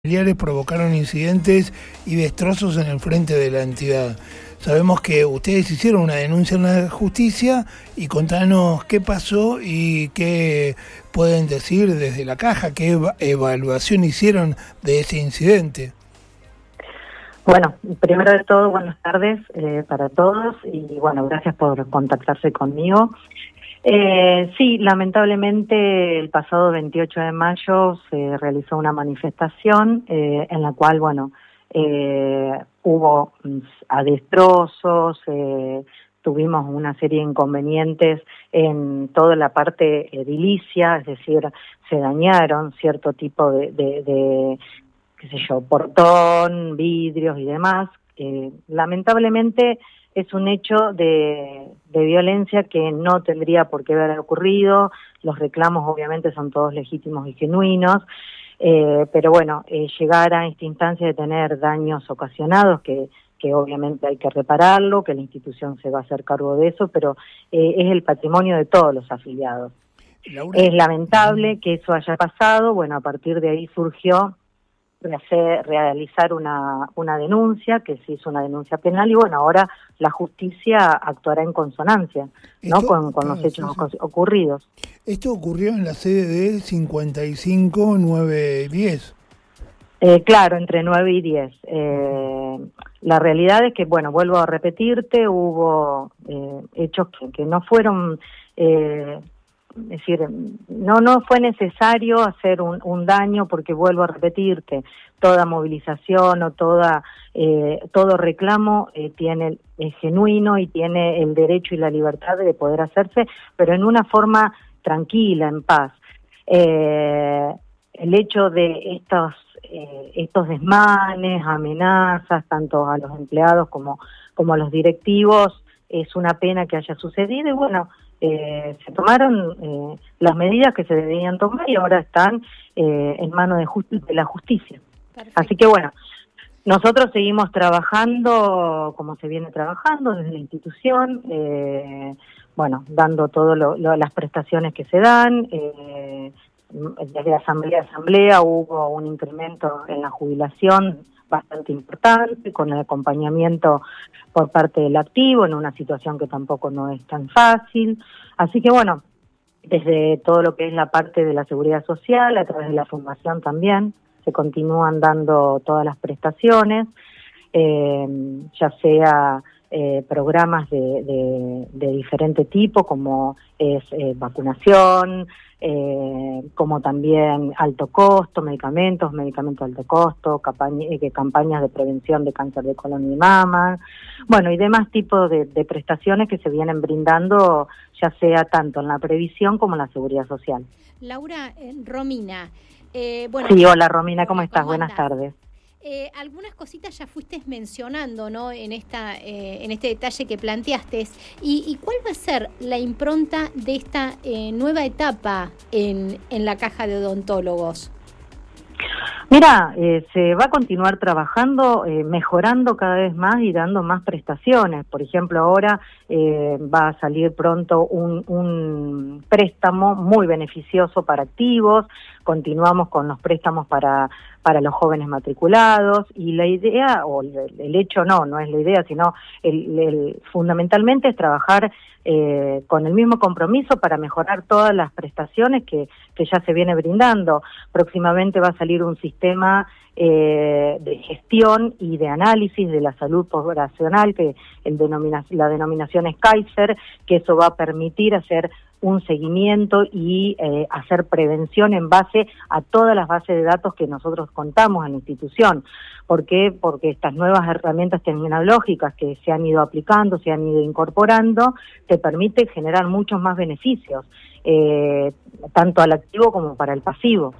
Familiares provocaron incidentes y destrozos en el frente de la entidad. Sabemos que ustedes hicieron una denuncia en la justicia y contanos qué pasó y qué pueden decir desde la caja, qué evaluación hicieron de ese incidente. Bueno, primero de todo, buenas tardes para todos y bueno, gracias por contactarse conmigo. Sí, lamentablemente el pasado 28 de mayo se realizó una manifestación en la cual, bueno, hubo destrozos, tuvimos una serie de inconvenientes en toda la parte edilicia, es decir, se dañaron cierto tipo de qué sé yo, portón, vidrios y demás. Lamentablemente es un hecho de violencia que no tendría por qué haber ocurrido. Los reclamos obviamente son todos legítimos y genuinos, pero bueno, llegar a esta instancia de tener daños ocasionados que obviamente hay que repararlo, que la institución se va a hacer cargo de eso, pero es el patrimonio de todos los afiliados. Laura. Es lamentable que eso haya pasado. Bueno, a partir de ahí surgió realizar una denuncia, que se hizo una denuncia penal, y bueno, ahora la justicia actuará en consonancia, ¿no? Con los hechos ocurridos. Esto ocurrió en la sede de 55, 9 y 10. Claro, entre 9 y 10. La realidad es que, bueno, vuelvo a repetirte, hubo hechos que no fueron... es decir, no fue necesario hacer un daño, porque vuelvo a repetirte, toda movilización o todo reclamo es genuino y tiene el derecho y la libertad de poder hacerse, pero en una forma tranquila, en paz. El hecho de estos desmanes, amenazas, tanto a los empleados como a los directivos, es una pena que haya sucedido y bueno, se tomaron las medidas que se debían tomar y ahora están en manos de la justicia. Perfecto. Así que bueno, nosotros seguimos trabajando como se viene trabajando desde la institución, bueno, dando todas las prestaciones que se dan. Desde asamblea a asamblea hubo un incremento en la jubilación bastante importante, con el acompañamiento por parte del activo, en una situación que tampoco no es tan fácil. Así que bueno, desde todo lo que es la parte de la seguridad social, a través de la fundación también, se continúan dando todas las prestaciones, ya sea programas de diferente tipo, como es vacunación, como también alto costo, medicamentos de alto costo, campañas de prevención de cáncer de colon y de mama, bueno, y demás tipos de prestaciones que se vienen brindando, ya sea tanto en la previsión como en la seguridad social. Laura, Romina. Bueno, sí, hola Romina, ¿cómo estás? Buenas tardes. Algunas cositas ya fuiste mencionando, ¿no? En este detalle que planteaste. ¿Y cuál va a ser la impronta de esta nueva etapa en la Caja de Odontólogos? Mira, se va a continuar trabajando, mejorando cada vez más y dando más prestaciones. Por ejemplo, ahora va a salir pronto un préstamo muy beneficioso para activos. Continuamos con los préstamos para los jóvenes matriculados, y la idea, o el hecho no es la idea, sino fundamentalmente es trabajar con el mismo compromiso para mejorar todas las prestaciones que ya se viene brindando. Próximamente va a salir un sistema de gestión y de análisis de la salud poblacional, que la denominación es Kaiser, que eso va a permitir hacer un seguimiento y hacer prevención en base a todas las bases de datos que nosotros contamos en la institución. ¿Por qué? Porque estas nuevas herramientas tecnológicas que se han ido aplicando, se han ido incorporando, te permiten generar muchos más beneficios, tanto al activo como para el pasivo.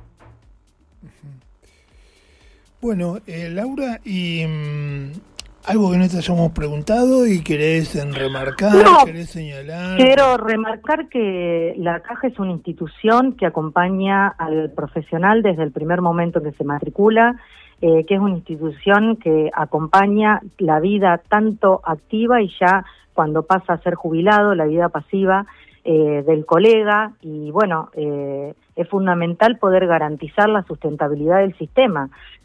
Bueno, Laura, y algo que no te hayamos preguntado y querés remarcar, querés señalar. Quiero remarcar que la Caja es una institución que acompaña al profesional desde el primer momento en que se matricula, que es una institución que acompaña la vida tanto activa y ya cuando pasa a ser jubilado, la vida pasiva del colega, y bueno, es fundamental poder garantizar la sustentabilidad del sistema,